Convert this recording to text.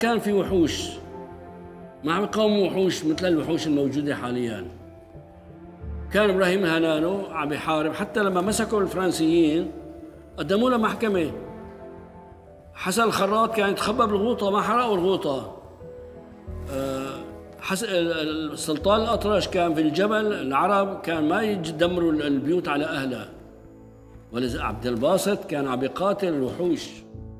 كان في وحوش ما عم يقاوموا وحوش مثل الوحوش الموجودة حاليا. كان إبراهيم الهنانو عم يحارب، حتى لما مسكوا الفرنسيين قدموا له محكمة. حسن الخراط كان يتخبى بالغوطة، ما حرقوا الغوطة. السلطان الأطرش كان في الجبل، العرب كان ما يدمروا البيوت على أهلها. ولذا عبد الباسط كان عم يقاتل الوحوش.